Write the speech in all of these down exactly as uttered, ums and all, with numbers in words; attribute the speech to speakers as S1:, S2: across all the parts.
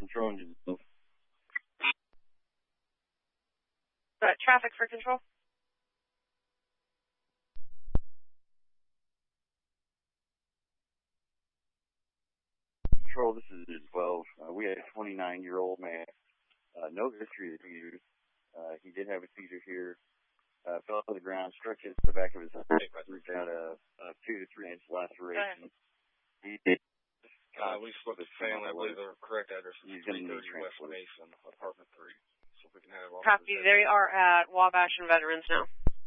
S1: control engine.
S2: Uh, traffic for control.
S1: Control, this is twelve. Uh, we had a twenty-nine-year-old man, uh, no history of seizures. Uh, he did have a seizure here. Uh, fell to the ground, struck his the back of his head, reached out a, a two to three inch laceration. He did.
S3: Uh, we spoke to the family. I believe the correct address is three thirty West Mason, apartment three. So if we can have all
S2: Copy. They are at Wabash and Veterans now.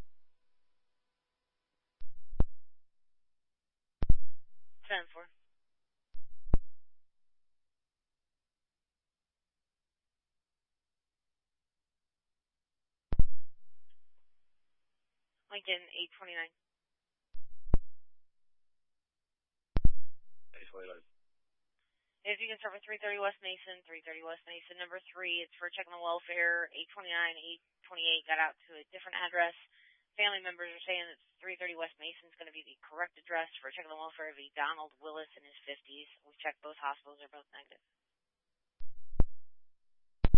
S2: ten four. Lincoln eight twenty-nine.
S3: eight twenty-nine.
S2: If you can serve three thirty West Mason, three thirty West Mason, number three, it's for checking the welfare. eight twenty-nine, eight twenty-eight got out to a different address. Family members are saying that three thirty West Mason is going to be the correct address for checking the welfare of a Donald Willis in his fifties. We checked both hospitals, they're both negative.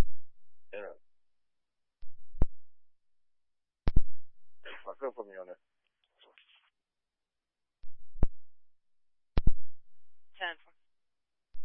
S3: Yeah. I'll come from you on that.